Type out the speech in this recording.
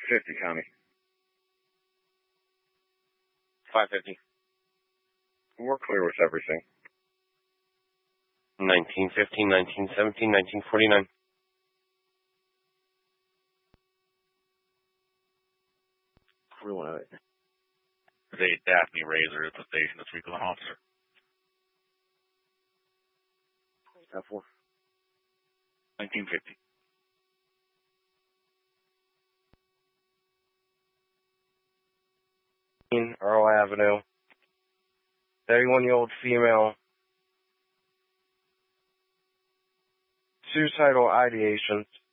50 County. 550. We're clear with everything. 1915, 1917, 1949. There's a Daphne Razor at the station this week with an officer. 4. 1950. Earl Avenue. 31-year-old female. Suicidal ideations.